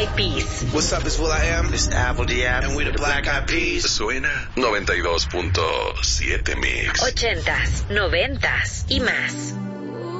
Eyed Peas. What's up, it's will.i.am. It's Apple D.App. And we the Black Eyed Peas. Suena 92.7 Mix. 80s, 90s y más.